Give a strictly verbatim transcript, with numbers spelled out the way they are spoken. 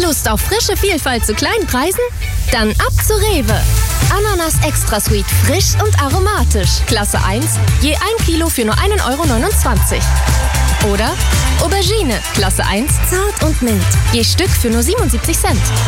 Lust auf frische Vielfalt zu kleinen Preisen? Dann ab zu Rewe. Ananas Extra Sweet, frisch und aromatisch. Klasse eins, je ein Kilo für nur ein Euro neunundzwanzig. Oder Aubergine, Klasse eins, zart und mild. Je Stück für nur siebenundsiebzig Cent.